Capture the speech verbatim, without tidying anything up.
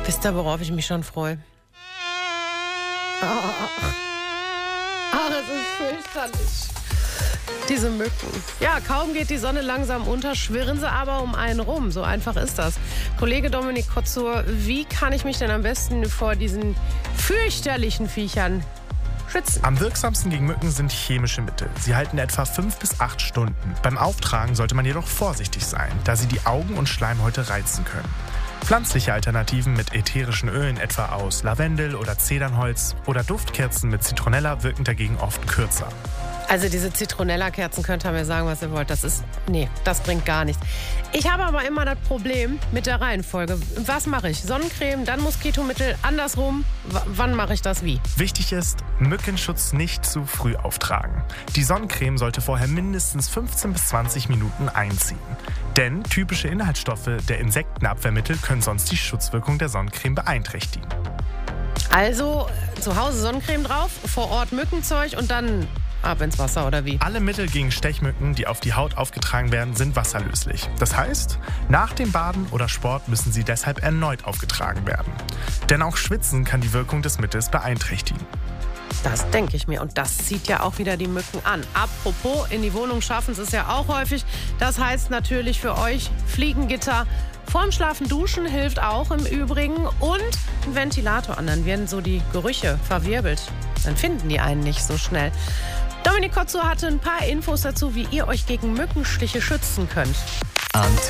Wisst ihr, worauf ich mich schon freue? Oh, oh, das ist fürchterlich. Diese Mücken. Ja, kaum geht die Sonne langsam unter, schwirren sie aber um einen rum. So einfach ist das. Kollege Dominik Kotzur, wie kann ich mich denn am besten vor diesen fürchterlichen Viechern schützen? Am wirksamsten gegen Mücken sind chemische Mittel. Sie halten etwa fünf bis acht Stunden. Beim Auftragen sollte man jedoch vorsichtig sein, da sie die Augen und Schleimhäute reizen können. Pflanzliche Alternativen mit ätherischen Ölen, etwa aus Lavendel oder Zedernholz, oder Duftkerzen mit Zitronella wirken dagegen oft kürzer. Also diese Zitronella-Kerzen, könnt ihr mir sagen, was ihr wollt. Das ist, nee, das bringt gar nichts. Ich habe aber immer das Problem mit der Reihenfolge. Was mache ich? Sonnencreme, dann Moskitomittel, andersrum. W- wann mache ich das wie? Wichtig ist, Mückenschutz nicht zu früh auftragen. Die Sonnencreme sollte vorher mindestens fünfzehn bis zwanzig Minuten einziehen. Denn typische Inhaltsstoffe der Insektenabwehrmittel können sonst die Schutzwirkung der Sonnencreme beeinträchtigen. Also zu Hause Sonnencreme drauf, vor Ort Mückenzeug und dann ab ins Wasser oder wie? Alle Mittel gegen Stechmücken, die auf die Haut aufgetragen werden, sind wasserlöslich. Das heißt, nach dem Baden oder Sport müssen sie deshalb erneut aufgetragen werden. Denn auch Schwitzen kann die Wirkung des Mittels beeinträchtigen. Das denke ich mir. Und das zieht ja auch wieder die Mücken an. Apropos, in die Wohnung schaffen es ist ja auch häufig. Das heißt natürlich für euch Fliegengitter. Vorm Schlafen duschen hilft auch im Übrigen. Und ein Ventilator an, dann werden so die Gerüche verwirbelt. Dann finden die einen nicht so schnell. Dominik Kotzur hatte ein paar Infos dazu, wie ihr euch gegen Mückenstiche schützen könnt.